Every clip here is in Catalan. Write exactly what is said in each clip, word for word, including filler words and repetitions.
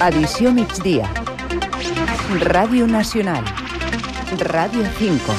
Edició migdia. Ràdio Nacional. Ràdio cinco.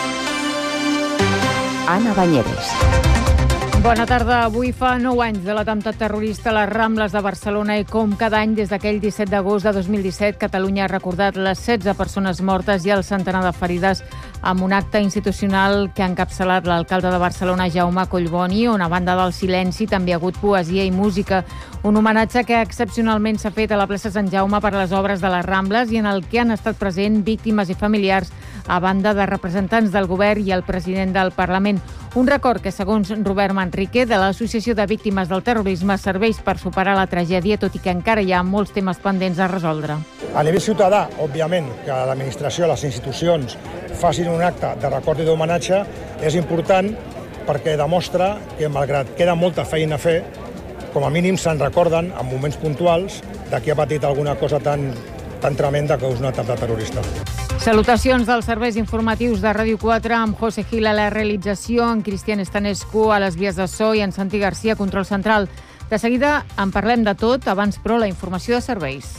Anna Banyeres. Bona tarda. Avui fa nou anys de l'atemptat terrorista a les Rambles de Barcelona i com cada any des d'aquell disset d'agost de dos mil disset Catalunya ha recordat les setze persones mortes i el centenar de ferides amb un acte institucional que ha encapçalat l'alcalde de Barcelona, Jaume Collboni, on a banda del silenci també ha hagut poesia i música. Un homenatge que excepcionalment s'ha fet a la plaça Sant Jaume per les obres de les Rambles i en el que han estat presents víctimes i familiars a banda de representants del govern i el president del Parlament. Un record que, segons Robert Manrique, de l'Associació de Víctimes del Terrorisme, serveix per superar la tragèdia, tot i que encara hi ha molts temes pendents a resoldre. A nivell ciutadà, òbviament, que l'administració, les institucions facin un acte de record i d'homenatge és important perquè demostra que, malgrat queda molta feina a fer, com a mínim se'n recorden en moments puntuals de qui ha patit alguna cosa tan, tan tremenda que és un atemptat terrorista. Salutacions dels serveis informatius de Ràdio quatre amb José Gil a la realització, en Cristian Estanescu a les vies de so i en Santi Garcia a control central. De seguida en parlem de tot, abans però la informació de serveis.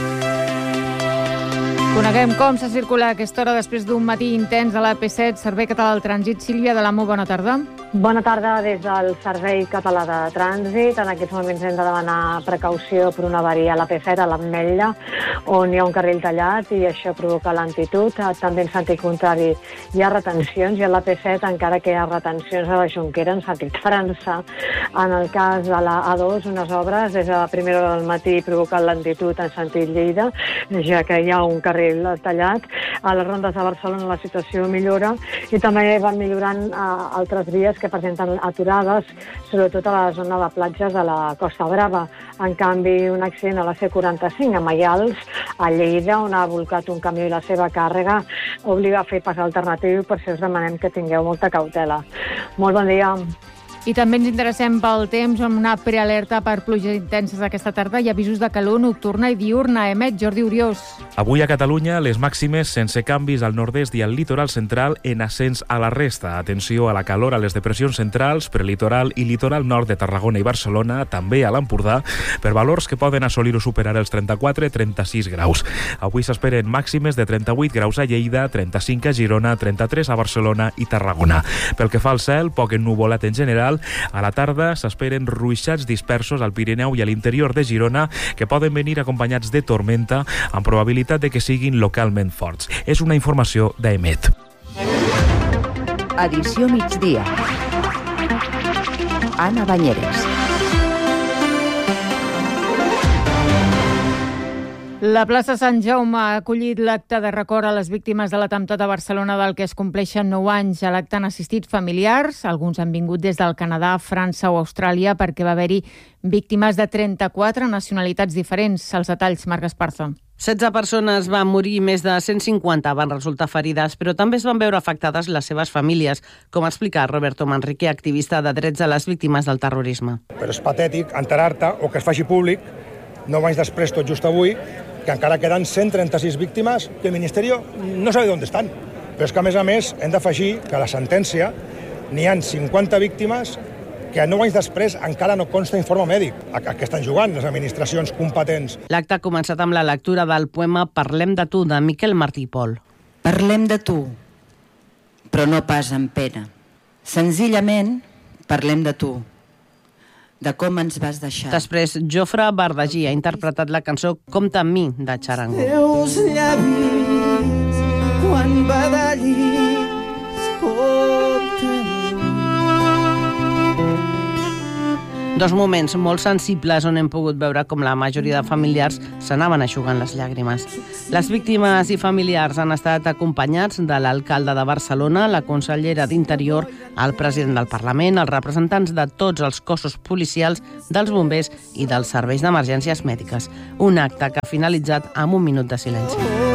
Coneguem com s'ha circulat a aquesta hora després d'un matí intens a la A P set, Servei Català del Trànsit. Sílvia de l'Amo, bona tarda. Bona tarda des del Servei Català de Trànsit. En aquests moments hem de demanar precaució per una avaria a l'A P set, a l'Ametlla, on hi ha un carril tallat i això provoca lentitud. També en sentit contrari hi ha retencions i a l'A P set, encara que hi ha retencions a la Jonquera en sentit França. En el cas de la A dos, unes obres des de la primera hora del matí provoquen lentitud en sentit Lleida, ja que hi ha un carril tallat. A les rondes de Barcelona la situació millora i també van millorant uh, altres vies que presenten aturades, sobretot a la zona de platges de la Costa Brava. En canvi, un accident a la C quaranta-cinc a Maials, a Lleida, on ha volcat un camió i la seva càrrega obliga a fer pas alternatiu, per això us demanem que tingueu molta cautela. Molt bon dia. I també ens interessem pel temps amb una prealerta per pluges intenses aquesta tarda i avisos de calor nocturna i diurna. Emet, Jordi Uriós. Avui a Catalunya les màximes sense canvis al nord-est i al litoral central en ascens a la resta. Atenció a la calor a les depressions centrals, prelitoral i litoral nord de Tarragona i Barcelona, també a l'Empordà, per valors que poden assolir o superar els trenta-quatre a trenta-sis graus. Avui s'esperen màximes de trenta-vuit graus a Lleida, trenta-cinc a Girona, trenta-tres a Barcelona i Tarragona. Pel que fa al cel, poc ennuvolat en general. A la tarda s'esperen ruixats dispersos al Pirineu i a l'interior de Girona que poden venir acompanyats de tormenta amb probabilitat de que siguin localment forts. És una informació d'Emet. Edició migdia. Anna Banyeres. La plaça Sant Jaume ha acollit l'acte de record a les víctimes de l'atemptat a Barcelona del que es compleixen nou anys. A l'acte han assistit familiars, alguns han vingut des del Canadà, França o Austràlia perquè va haver-hi víctimes de trenta-quatre nacionalitats diferents. Els detalls, Marc Esparza. setze persones van morir i més de cent cinquanta van resultar ferides, però també es van veure afectades les seves famílies, com explica Roberto Manrique, activista de drets de les víctimes del terrorisme. Però és patètic enterar-te o que es faci públic, nou anys després, tot just avui, que encara queden cent trenta-sis víctimes que el Ministeri no sabe on estan. Però és que, a més a més, hem d'afegir que a la sentència n'hi ha cinquanta víctimes que nou anys després encara no consta informe mèdic, a què estan jugant les administracions competents. L'acte ha començat amb la lectura del poema Parlem de tu, de Miquel Martí i Pol. Parlem de tu, però no pas amb pena. Senzillament, parlem de tu, de com ens vas deixar. Després, Jofre Bardagí ha interpretat la cançó Compta amb mi, de Charango. Teus llavis, quan badallis, compta amb mi. Dos moments molt sensibles on hem pogut veure com la majoria de familiars s'anaven eixugant les llàgrimes. Les víctimes i familiars han estat acompanyats de l'alcalde de Barcelona, la consellera d'Interior, el president del Parlament, els representants de tots els cossos policials, dels bombers i dels serveis d'emergències mèdiques. Un acte que ha finalitzat amb un minut de silenci.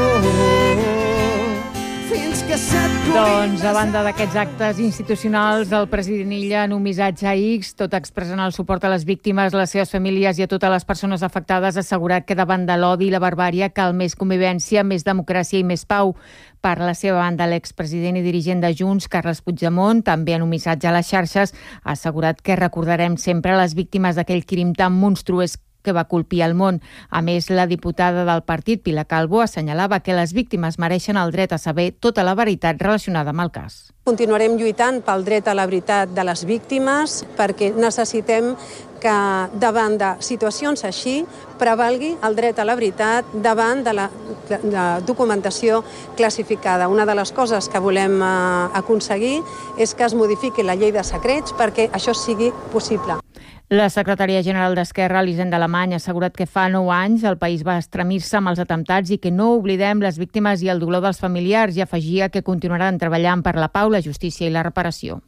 Doncs, a banda d'aquests actes institucionals, el president Illa en un missatge a X, tot expressant el suport a les víctimes, les seves famílies i a totes les persones afectades, ha assegurat que davant de l'odi i la barbària cal més convivència, més democràcia i més pau. Per la seva banda, l'expresident i dirigent de Junts, Carles Puigdemont, també en un missatge a les xarxes, ha assegurat que recordarem sempre les víctimes d'aquell crim tan monstruós que va colpir el món. A més, la diputada del partit, Pilar Calvo, assenyalava que les víctimes mereixen el dret a saber tota la veritat relacionada amb el cas. Continuarem lluitant pel dret a la veritat de les víctimes perquè necessitem que davant de situacions així prevalgui el dret a la veritat davant de la, de la documentació classificada. Una de les coses que volem eh, aconseguir és que es modifiqui la llei de secrets perquè això sigui possible. La secretària general d'Esquerra, Elisenda Alemany, ha assegurat que fa nou anys el país va estremir-se amb els atemptats i que no oblidem les víctimes i el dolor dels familiars, i afegia que continuaran treballant per la pau, la justícia i la reparació.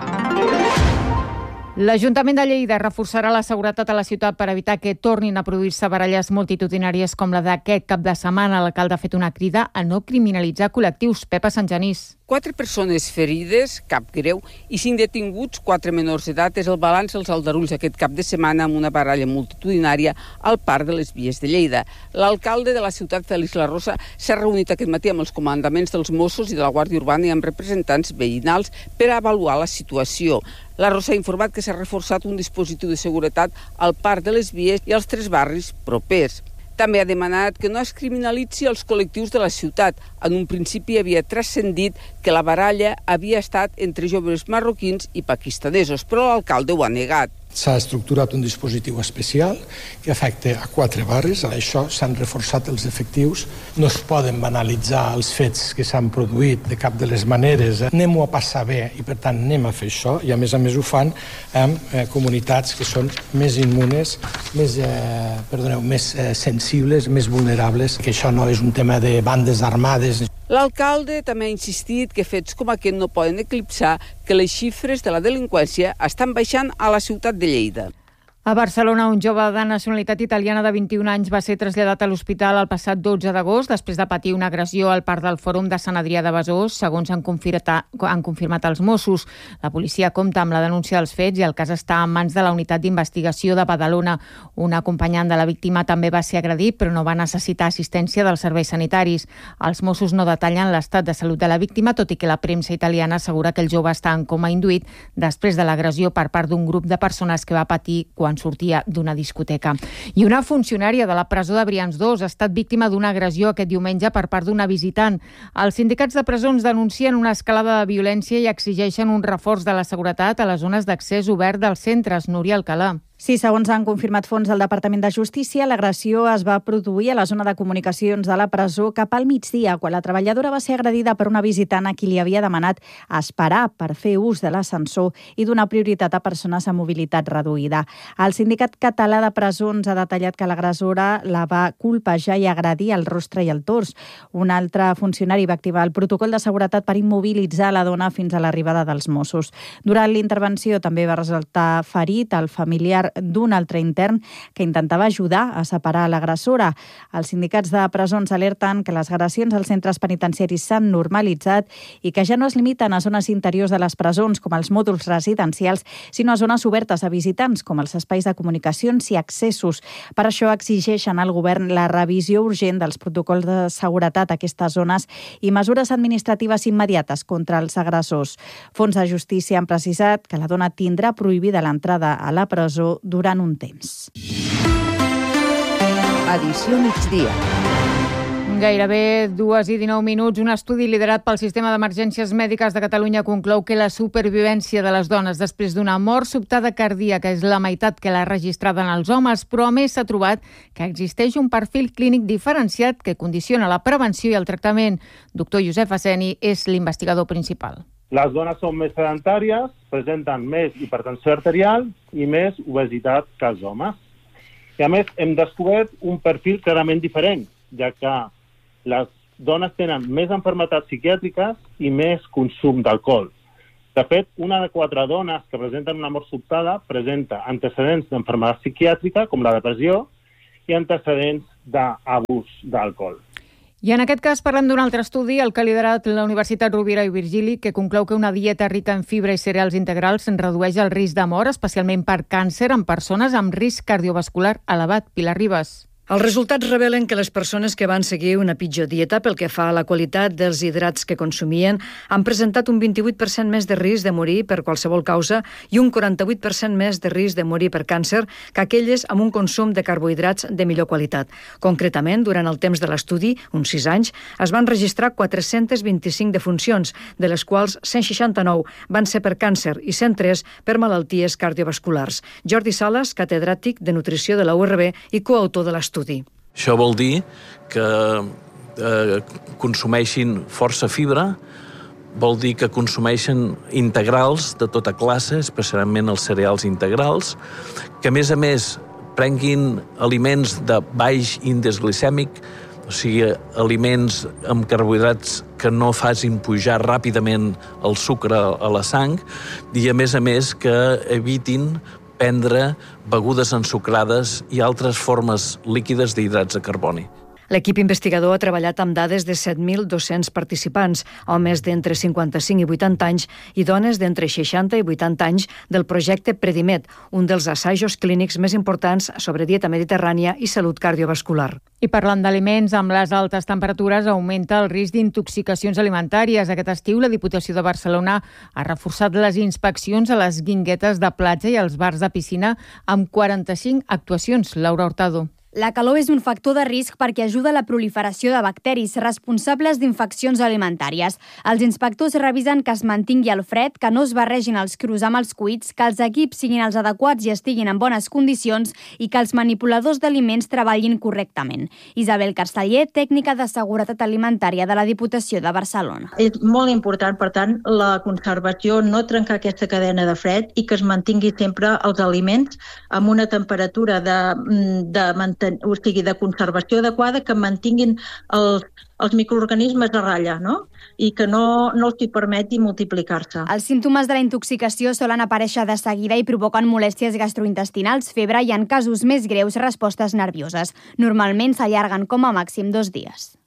L'Ajuntament de Lleida reforçarà la seguretat a la ciutat per evitar que tornin a produir-se baralles multitudinàries com la d'aquest cap de setmana. L'alcalde ha fet una crida a no criminalitzar col·lectius. Pepa Santgenís. Quatre persones ferides, cap greu, i cinc detinguts, quatre menors d'edat. És el balanç dels aldarulls aquest cap de setmana amb una baralla multitudinària al Parc de les Vies de Lleida. L'alcalde de la ciutat, Félix Larrosa, s'ha reunit aquest matí amb els comandaments dels Mossos i de la Guàrdia Urbana i amb representants veïnals per avaluar la situació. La Rosa ha informat que s'ha reforçat un dispositiu de seguretat al Parc de les Vies i als tres barris propers. També ha demanat que no es criminalitzi els col·lectius de la ciutat. En un principi havia transcendit que la baralla havia estat entre joves marroquins i pakistanesos, però l'alcalde ho ha negat. S'ha estructurat un dispositiu especial que afecta a quatre barris. A això s'han reforçat els efectius. No es poden banalitzar els fets que s'han produït de cap de les maneres. Anem-ho a passar bé i, per tant, anem a fer això. I, a més a més, ho fan amb eh, comunitats que són més immunes, més, eh, perdoneu, més eh, sensibles, més vulnerables, que això no és un tema de bandes armades. L'alcalde també ha insistit que fets com aquest no poden eclipsar que les xifres de la delinqüència estan baixant a la ciutat de Lleida. A Barcelona, un jove de nacionalitat italiana de vint-i-un anys va ser traslladat a l'hospital el passat dotze d'agost després de patir una agressió al Parc del Fòrum de Sant Adrià de Besòs, segons han confirmat, han confirmat els Mossos. La policia compta amb la denúncia dels fets i el cas està en mans de la Unitat d'Investigació de Badalona. Un acompanyant de la víctima també va ser agredit, però no va necessitar assistència dels serveis sanitaris. Els Mossos no detallen l'estat de salut de la víctima, tot i que la premsa italiana assegura que el jove està en coma induït després de l'agressió per part d'un grup de persones que va patir quan sortia d'una discoteca. I una funcionària de la presó de Brians dos ha estat víctima d'una agressió aquest diumenge per part d'una visitant. Els sindicats de presons denuncien una escalada de violència i exigeixen un reforç de la seguretat a les zones d'accés obert dels centres. Núria Alcalà. Sí, segons han confirmat fonts del Departament de Justícia, l'agressió es va produir a la zona de comunicacions de la presó cap al migdia, quan la treballadora va ser agredida per una visitant a qui li havia demanat esperar per fer ús de l'ascensor i donar prioritat a persones amb mobilitat reduïda. El Sindicat Català de Presons ha detallat que l'agressora la va colpejar i agredir el rostre i el tors. Un altre funcionari va activar el protocol de seguretat per immobilitzar la dona fins a l'arribada dels Mossos. Durant l'intervenció també va resultar ferit el familiar d'un altre intern que intentava ajudar a separar l'agressora. Els sindicats de presons alerten que les agressions als centres penitenciaris s'han normalitzat i que ja no es limiten a zones interiors de les presons, com els mòduls residencials, sinó a zones obertes a visitants, com els espais de comunicacions i accessos. Per això exigeixen al govern la revisió urgent dels protocols de seguretat a aquestes zones i mesures administratives immediates contra els agressors. Fons de Justícia han precisat que la dona tindrà prohibida l'entrada a la presó durant un temps. Edició migdia. Gairebé dues i dinou minuts. Un estudi liderat pel Sistema d'Emergències Mèdiques de Catalunya conclou que la supervivència de les dones després d'una mort sobtada cardíaca és la meitat que la registrada en els homes, però a més s'ha trobat que existeix un perfil clínic diferenciat que condiciona la prevenció i el tractament. Doctor Josep Asseni és l'investigador principal. Les dones són més sedentàries, presenten més hipertensió arterial i més obesitat que els homes. I a més hem descobert un perfil clarament diferent, ja que les dones tenen més malalties psiquiàtriques i més consum d'alcohol. De fet, una de quatre dones que presenten una mort sobtada presenta antecedents d'enfermedad psiquiàtrica, com la depressió, i antecedents d'abús d'alcohol. I en aquest cas parlem d'un altre estudi, el que ha liderat la Universitat Rovira i Virgili, que conclou que una dieta rica en fibra i cereals integrals redueix el risc de mort, especialment per càncer en persones amb risc cardiovascular elevat. Pilar Ribas. Els resultats revelen que les persones que van seguir una pitjor dieta pel que fa a la qualitat dels hidrats que consumien han presentat un vint-i-vuit per cent més de risc de morir per qualsevol causa i un quaranta-vuit per cent més de risc de morir per càncer que aquelles amb un consum de carbohidrats de millor qualitat. Concretament, durant el temps de l'estudi, uns sis anys, es van registrar quatre-cents vint-i-cinc defuncions, de les quals cent seixanta-nou van ser per càncer i cent tres per malalties cardiovasculars. Jordi Sales, catedràtic de nutrició de la U R B i coautor de l'estudi. Això vol dir que eh, consumeixin força fibra, vol dir que consumeixen integrals de tota classe, especialment els cereals integrals, que a més a més prenguin aliments de baix índex glicèmic, o sigui, aliments amb carbohidrats que no facin pujar ràpidament el sucre a la sang i a més a més que evitin prendre begudes ensucrades i altres formes líquides d'hidrats de carboni. L'equip investigador ha treballat amb dades de set mil dos-cents participants, homes d'entre cinquanta-cinc i vuitanta anys i dones d'entre seixanta i vuitanta anys del projecte Predimed, un dels assajos clínics més importants sobre dieta mediterrània i salut cardiovascular. I parlant d'aliments, amb les altes temperatures augmenta el risc d'intoxicacions alimentàries. Aquest estiu la Diputació de Barcelona ha reforçat les inspeccions a les guinguetes de platja i als bars de piscina amb quaranta-cinc actuacions. Laura Hurtado. La calor és un factor de risc perquè ajuda a la proliferació de bacteris responsables d'infeccions alimentàries. Els inspectors revisen que es mantingui el fred, que no es barregin els crus amb els cuits, que els equips siguin els adequats i estiguin en bones condicions i que els manipuladors d'aliments treballin correctament. Isabel Carceller, tècnica de seguretat alimentària de la Diputació de Barcelona. És molt important, per tant, la conservació, no trencar aquesta cadena de fred i que es mantingui sempre els aliments amb una temperatura de, de mantenir o sigui, de conservació adequada, que mantinguin els, els microorganismes a ratlla, no? I que no, no els hi permeti multiplicar-se. Els símptomes de la intoxicació solen aparèixer de seguida i provoquen molèsties gastrointestinals, febre i, en casos més greus, respostes nervioses. Normalment s'allarguen com a màxim dos dies.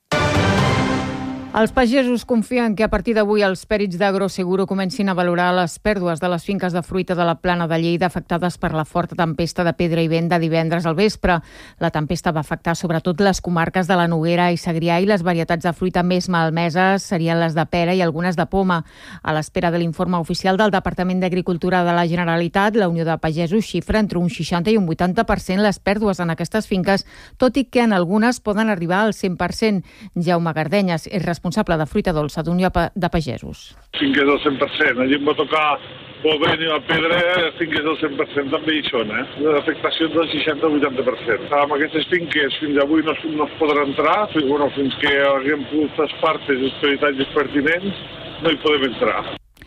Els pagesos confien que a partir d'avui els pèrits d'Agroseguro comencin a valorar les pèrdues de les finques de fruita de la Plana de Lleida afectades per la forta tempesta de pedra i vent de divendres al vespre. La tempesta va afectar sobretot les comarques de la Noguera i Segrià i les varietats de fruita més malmeses serien les de pera i algunes de poma. A l'espera de l'informe oficial del Departament d'Agricultura de la Generalitat, la Unió de Pagesos xifra entre un seixanta i un vuitanta per cent les pèrdues en aquestes finques, tot i que en algunes poden arribar al cent per cent. Jaume Gardenyes és responsable de fruita dolça d'Unió de Pagesos. Finques del cent per cent. Allí em va tocar Bovent i la Pedra, finques del cent per cent també hi són, eh? Les afectacions del seixanta a vuitanta per cent. Amb aquestes finques fins avui no, no es podrà entrar, fins, bueno, fins que haguem pogut les partes, els peritatges pertinents, no hi podem entrar.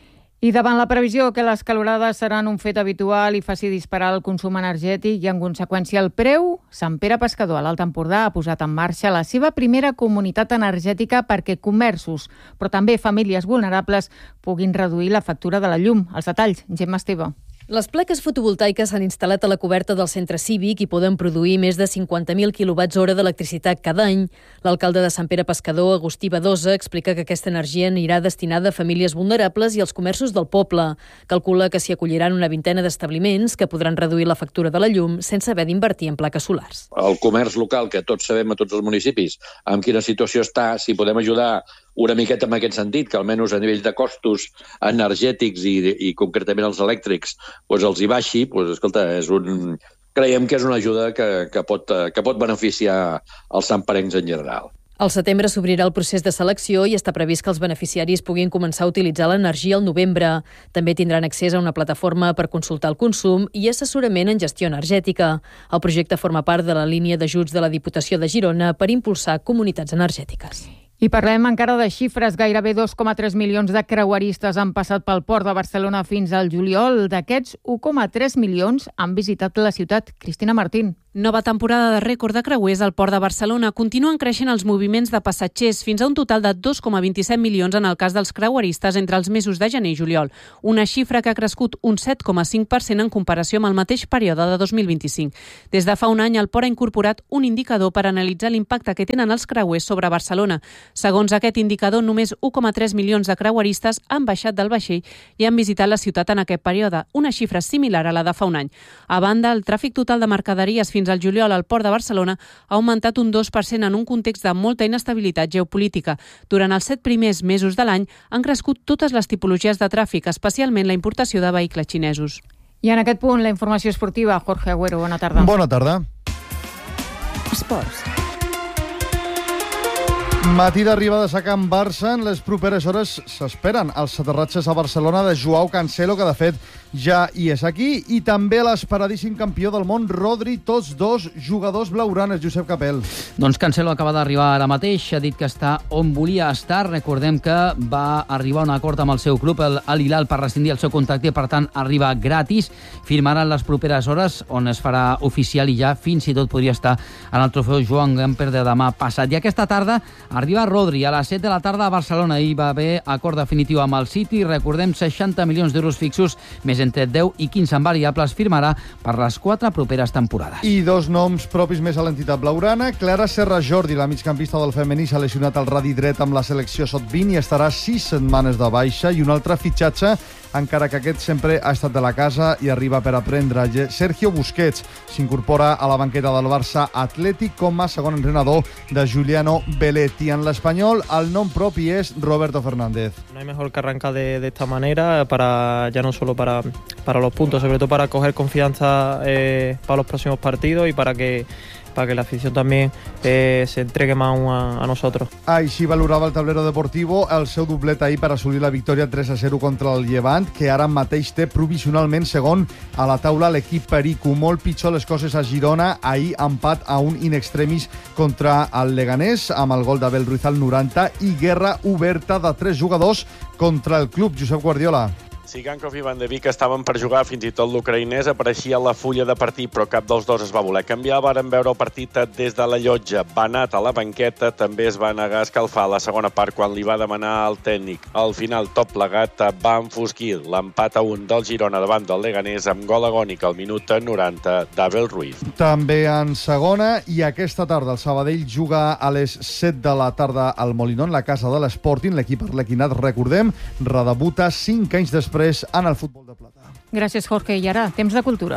I davant la previsió que les calorades seran un fet habitual i faci disparar el consum energètic i, en conseqüència, el preu, Sant Pere Pescador, a l'Alt Empordà, ha posat en marxa la seva primera comunitat energètica perquè comerços, però també famílies vulnerables, puguin reduir la factura de la llum. Els detalls, Gemma Esteve. Les plaques fotovoltaiques s'han instal·lat a la coberta del centre cívic i poden produir més de cinquanta mil quilowatts hora d'electricitat cada any. L'alcalde de Sant Pere Pescador, Agustí Badosa, explica que aquesta energia anirà destinada a famílies vulnerables i als comerços del poble. Calcula que s'hi acolliran una vintena d'establiments que podran reduir la factura de la llum sense haver d'invertir en plaques solars. El comerç local, que tots sabem a tots els municipis en quina situació està, si podem ajudar una miqueta en aquest sentit, que almenys a nivell de costos energètics i, i concretament els elèctrics doncs els hi baixi, doncs, escolta, és un... creiem que és una ajuda que, que, pot, que pot beneficiar els santperencs en general. Al setembre s'obrirà el procés de selecció i està previst que els beneficiaris puguin començar a utilitzar l'energia al novembre. També tindran accés a una plataforma per consultar el consum i assessorament en gestió energètica. El projecte forma part de la línia d'ajuts de la Diputació de Girona per impulsar comunitats energètiques. I parlem encara de xifres. Gairebé dos coma tres milions de creueristes han passat pel port de Barcelona fins al juliol. D'aquests, u coma tres milions han visitat la ciutat. Cristina Martín. Nova temporada de rècord de creuers al port de Barcelona. Continuen creixent els moviments de passatgers fins a un total de dos coma vint-i-set milions en el cas dels creueristes entre els mesos de gener i juliol. Una xifra que ha crescut un set coma cinc per cent en comparació amb el mateix període de dos mil vint-i-cinc. Des de fa un any, el port ha incorporat un indicador per analitzar l'impacte que tenen els creuers sobre Barcelona. Segons aquest indicador, només u coma tres milions de creueristes han baixat del vaixell i han visitat la ciutat en aquest període, una xifra similar a la de fa un any. A banda, el tràfic total de mercaderies fins fins al juliol al Port de Barcelona ha augmentat un dos per cent en un context de molta inestabilitat geopolítica. Durant els set primers mesos de l'any han crescut totes les tipologies de tràfic, especialment la importació de vehicles xinesos. I en aquest punt, la informació esportiva. Jorge Agüero, bona tarda. Bona tarda. Esports. Matí d'arribades a Can Barça. En les properes hores s'esperen els aterratges a Barcelona de Joao Cancelo, que de fet ja hi és aquí, i també l'esperadíssim campió del món, Rodri, tots dos jugadors blaugranes. Josep Capel. Doncs Cancelo acaba d'arribar ara mateix, ha dit que està on volia estar. Recordem que va arribar a un acord amb el seu club, el Al Hilal, per rescindir el seu contracte i per tant arriba gratis. Firmarà en les properes hores, on es farà oficial, i ja fins i tot podria estar en el trofeu Joan Gamper de demà passat. I aquesta tarda arriba Rodri a les set de la tarda a Barcelona. Hi va haver acord definitiu amb el City. Recordem, seixanta milions d'euros fixos, més entre deu i quinze en variables, firmarà per les quatre properes temporades. I dos noms propis més a l'entitat blaugrana. Clara Serra Jordi, la migcampista del femení, s'ha lesionat al radi dret amb la selecció sot vint i estarà sis setmanes de baixa. I un altre fitxatge, encara que aquest sempre ha estat de la casa i arriba per aprendre. Sergio Busquets s'incorpora a la banqueta del Barça Atlètic com a segon entrenador de Giuliano Belletti. En l'espanyol, el nom propi és Roberto Fernández. No hay mejor que arrancar de, de esta manera, para ya no solo para, para los puntos, sobre todo para coger confianza eh, para los próximos partidos y para que para que la afición también eh, se entregue más a, a nosotros. Així valorava el tablero deportivo el seu doblet ahir per assolir la victòria tres a zero contra el Llevant, que ara mateix té provisionalment segon a la taula l'equip perico. Molt pitjor les coses a Girona, ahir empat a un in extremis contra el Leganés, amb el gol d'Abel Ruiz al noranta, i guerra oberta de tres jugadors contra el club. Josep Guardiola. Sigankov i Van de Beek estaven per jugar, fins i tot l'ucraïnès apareixia a la fulla de partit, però cap dels dos es va voler canviar. Varen veure el partit des de la llotja. Banat a la banqueta també es va negar a escalfar la segona part quan li va demanar al tècnic. Al final, tot plegat va enfosquir l'empat a un del Girona davant del Leganés amb gol agònic al minut noranta d'Abel Ruiz. També en segona, i aquesta tarda el Sabadell juga a les set de la tarda al Molinón, la casa de l'Sporting. L'equip arlequinat, recordem, redebuta cinc anys després en el futbol de plata. Gràcies, Jorge. I ara, temps de cultura.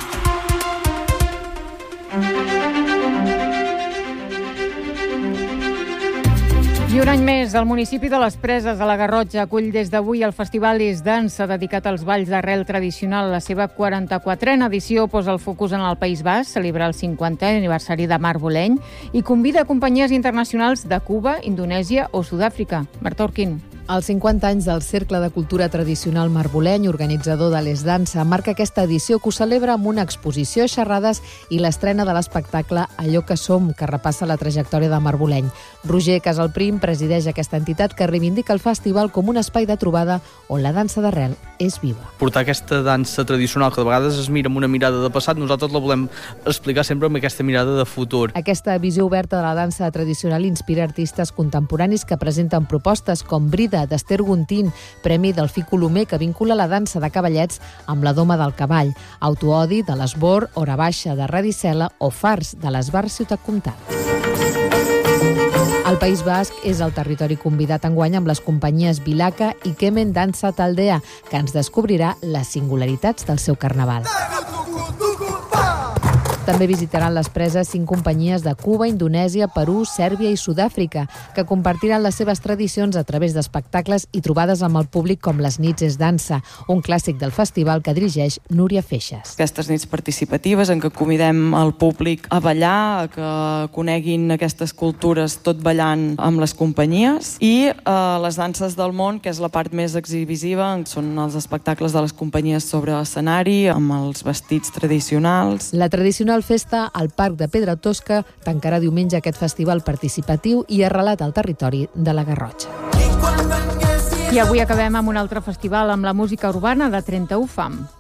I un any més, el municipi de les Preses, a la Garrotxa, acull des d'avui el Festival És Dansa, dedicat als balls d'arrel tradicional. La seva quaranta-quatrena edició posa el focus en el País Basc, celebra el cinquantè aniversari de Mar Boleny i convida a companyies internacionals de Cuba, Indonèsia o Sud-àfrica. Marta Orquín. Els cinquanta anys del Cercle de Cultura Tradicional Mar Boleny, organitzador de l'És Dansa, marca aquesta edició, que ho celebra amb una exposició, xerrades i l'estrena de l'espectacle Allò que som, que repassa la trajectòria de Mar Boleny. Roger Casalprim presideix aquesta entitat, que reivindica el festival com un espai de trobada on la dansa d'arrel és viva. Portar aquesta dansa tradicional, que de vegades es mira amb una mirada de passat, nosaltres la volem explicar sempre amb aquesta mirada de futur. Aquesta visió oberta de la dansa tradicional inspira artistes contemporanis que presenten propostes com Brida, d'Ester Guntín, premi Delfí Colomer, que vincula la dansa de cavallets amb la doma del cavall, Autoodi, de l'Esbor, Hora Baixa, de Radicela, o Fars, de l'Esbar Ciutat Comtal. El País Basc és el territori convidat enguany amb les companyies Vilaca i Kemen Dansa Taldea, que ens descobrirà les singularitats del seu carnaval. També visitaran les Preses cinc companyies de Cuba, Indonèsia, Perú, Sèrbia i Sud-àfrica, que compartiran les seves tradicions a través d'espectacles i trobades amb el públic com les Nits És Dansa, un clàssic del festival que dirigeix Núria Feixes. Aquestes nits participatives en què convidem el públic a ballar, a que coneguin aquestes cultures tot ballant amb les companyies, i eh, les danses del món, que és la part més exhibisiva, són els espectacles de les companyies sobre escenari, amb els vestits tradicionals. La tradicional festa al Parc de Pedra Tosca tancarà diumenge aquest festival participatiu i arrelat al territori de la Garrotxa. I avui acabem amb un altre festival, amb la música urbana de trenta-u Fam.